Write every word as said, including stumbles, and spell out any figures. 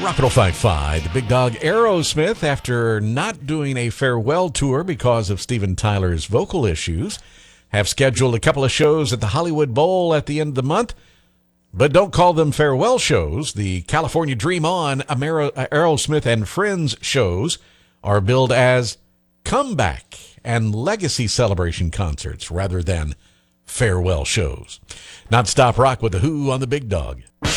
Rock and Roll Fi-Fi, the big dog Aerosmith, after not doing a farewell tour because of Steven Tyler's vocal issues, have scheduled a couple of shows at the Hollywood Bowl at the end of the month, but don't call them farewell shows. The California Dream On, Amero- Aerosmith and Friends shows are billed as comeback and legacy celebration concerts rather than farewell shows. Non-stop rock with the Who on the Big Dog.